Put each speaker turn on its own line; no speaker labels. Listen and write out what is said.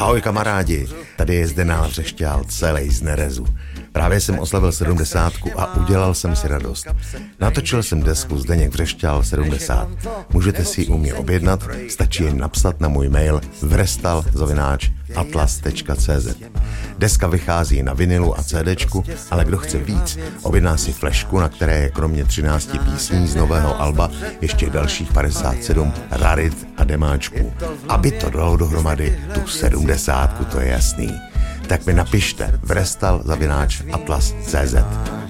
Ahoj kamarádi, tady je Zdenál Vřešťál, celý z nerezu. Právě jsem oslavil 70 a udělal jsem si radost. Natočil jsem desku Zdeněk Vřešťál 70. Můžete si ji u mě objednat, stačí jen napsat na můj mail vrestal@atlas.cz. Deska vychází na vinilu a CDčku, ale kdo chce víc, objedná si flešku, na které je kromě 13 písní z nového alba ještě dalších 57 rarit a demáčků. Aby to dalo dohromady tu 70, to je jasný. Tak mi napište vrestal@atlas.cz.